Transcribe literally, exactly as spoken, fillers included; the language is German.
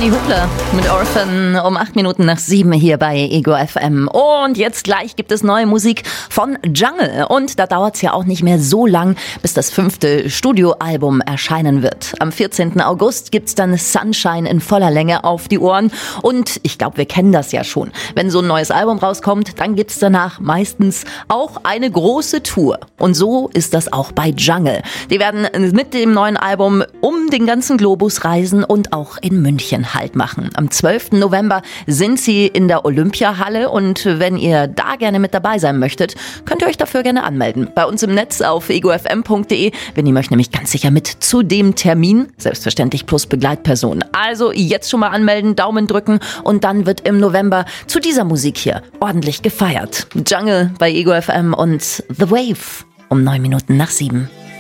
Benny Hupler mit Orphan um acht Minuten nach sieben hier bei Ego F M. Und jetzt gleich gibt es neue Musik von Jungle. Und da dauert es ja auch nicht mehr so lang, bis das fünfte Studioalbum erscheinen wird. Am vierzehnten August gibt's dann Sunshine in voller Länge auf die Ohren. Und ich glaube, wir kennen das ja schon. Wenn so ein neues Album rauskommt, dann gibt's danach meistens auch eine große Tour. Und so ist das auch bei Jungle. Die werden mit dem neuen Album um den ganzen Globus reisen und auch in München Halt machen. Am zwölften November sind sie in der Olympiahalle und wenn ihr da gerne mit dabei sein möchtet, könnt ihr euch dafür gerne anmelden. Bei uns im Netz auf ego f m punkt d e. Vinny möchte nämlich ganz sicher mit zu dem Termin, selbstverständlich plus Begleitperson. Also jetzt schon mal anmelden, Daumen drücken und dann wird im November zu dieser Musik hier ordentlich gefeiert. Jungle bei Ego F M und The Wave um neun Minuten nach sieben.